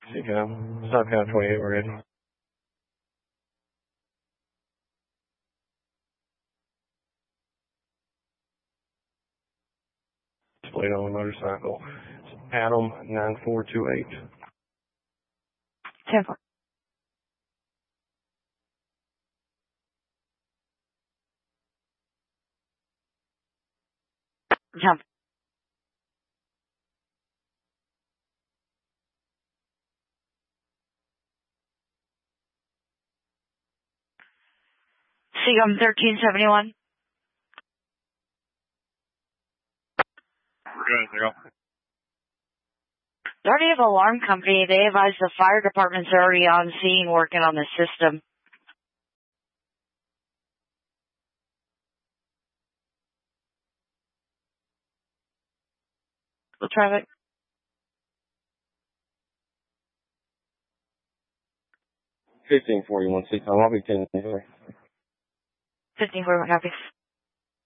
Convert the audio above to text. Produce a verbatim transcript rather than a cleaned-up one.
Yeah, Southbound twenty-eight, we're ready. Displayed on the motorcycle. Adam nine four two eight. ten four. Jump. Seagum thirteen seventy-one. Good, Seagull. The R D F Alarm Company, they advise the fire department's already on scene working on the system. We'll try it. fifteen forty-one, Seacom. I'll be ten. fifteen forty-one, copy.